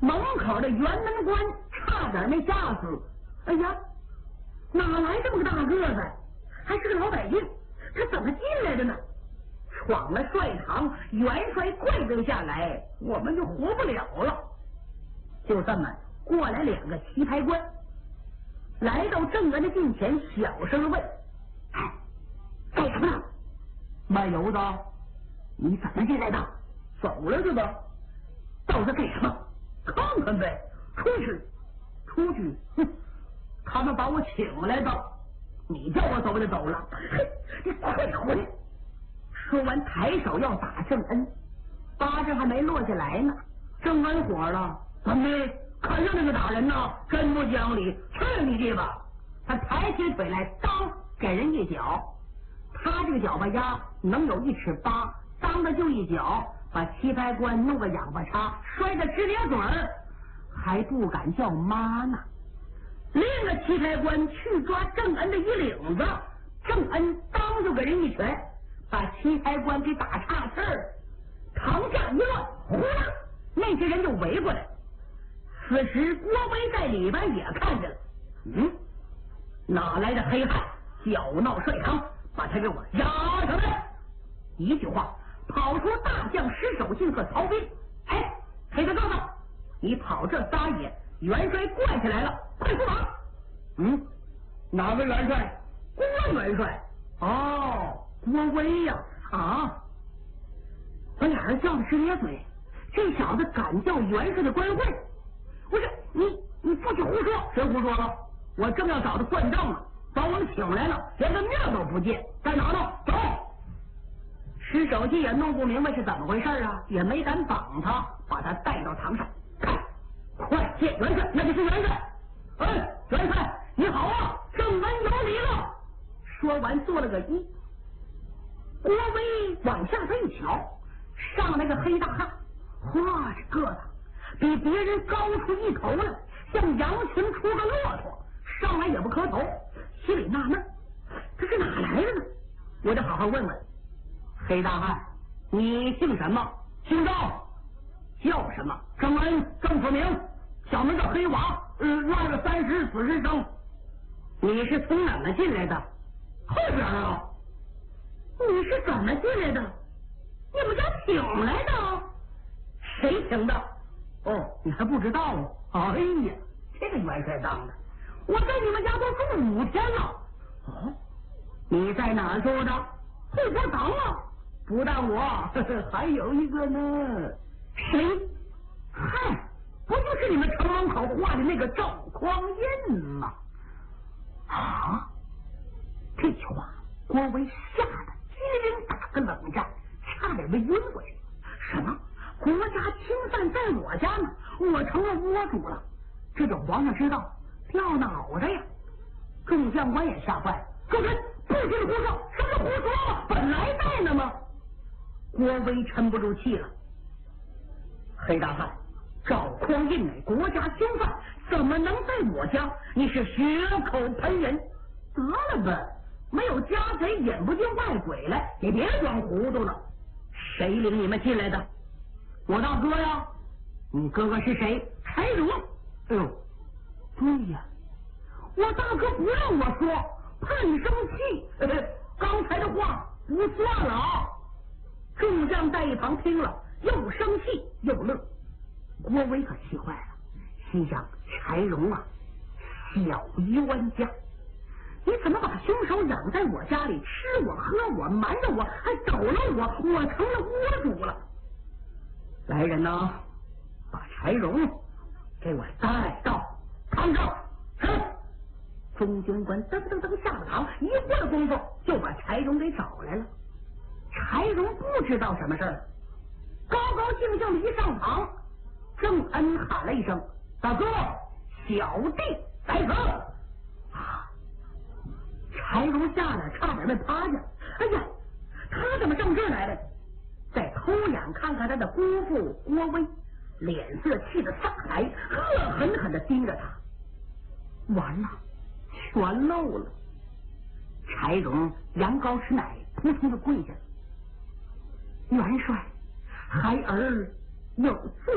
门口的辕门关差点没吓死。哎呀，哪来这么个大个子？还是个老百姓，他怎么进来的呢？闯了帅堂，元帅跪定下来，我们就活不了了。就这么过来2个棋牌官，来到郑恩的近前，小声问：“哎，干什么呢？卖油的？你怎么进来的？走了是吧？到这干什么？看看呗。出去，哼！他们把我请来的，你叫我走就走了。嘿，你快混！”说完抬手要打郑恩，巴掌还没落下来呢，郑恩火了：“怎么的？看上那个打人呢？真不讲理！去你去吧！”他抬起腿来，当给人一脚。他这个脚巴丫能有1尺8，当的就一脚，把棋牌官弄个仰巴叉，摔得直咧嘴儿，还不敢叫妈呢。另一个棋牌官去抓郑恩的衣领子，郑恩当就给人一拳，把棋牌官给打岔气儿，堂下一乱，呼啦，那些人就围过来。此时郭威在里边也看见了，哪来的黑汉搅闹帅堂，把他给我押上来！一句话，跑出大将石守信和曹彬。哎，黑大哥哥，你跑这撒野，元帅怪起来了，快出马！哪个元帅？郭元帅。哦，郭威呀！啊，把俩人叫的直咧嘴。这小子敢叫元帅的官会？不是你不许胡说！谁胡说了？我正要找他算账呢，把我们请来了，连个面都不见，在哪呢？走！石守信也弄不明白是怎么回事啊，也没敢绑他，把他带到堂上。看，快见元帅！那就是元帅。哎，元帅你好啊，郑恩有礼了。说完做了个揖。郭威往下头一瞧，上来个黑大汉，哇，这个子比别人高出1头来，像羊群出个骆驼，上来也不磕头，心里纳闷，这是哪来的呢？我得好好问问。黑大汉，你姓什么？姓赵。叫什么？郑恩，郑子明，小名叫黑娃，赖了30死是生。你是从哪么进来的？后边啊。你是怎么进来的？你们家请来的？谁请的？哦，你还不知道啊？哎呀，这个元帅当的，我在你们家都住5天了。哦，你在哪儿住的？后边堂啊。不但我，还有一个呢。谁？嗨，不就是你们城门口画的那个赵匡胤吗？啊！这句话，郭威吓得机灵打个冷战，差点没晕过去。什么？国家侵犯在我家呢？我成了倭主了？这就皇上知道，掉脑袋呀！众将官也吓坏了，各位不许胡说！什么胡说？本来在呢吗？郭威沉不住气了。黑大汉，赵匡胤乃国家凶犯，怎么能在我家？你是血口喷人！得了吧，没有家贼引不进外鬼来，你别装糊涂了。谁领你们进来的？我大哥呀。你哥哥是谁？柴荣。哎呦，对呀，我大哥不让我说，怕你生气。刚才的话不算了啊。众将在一旁听了，又生气又乐。郭威可气坏了，心想：柴荣啊，小冤家，你怎么把凶手养在我家里，吃我喝我，瞒着我，还走了我成了倭主了。来人呐，把柴荣给我带到堂上。是。中军官噔噔噔下了堂，一会儿功夫就把柴荣给找来了。柴荣不知道什么事儿，高高兴兴的一上堂，郑恩喊了一声：“大哥，小弟在此。”啊！柴荣吓得差点没趴下。哎呀，他怎么上这儿来了？再偷眼看看他的姑父郭威，脸色气得煞白，恶狠狠地盯着他。完了，全漏了。柴荣羊羔吃奶，扑通就跪下了。元帅，孩儿有罪。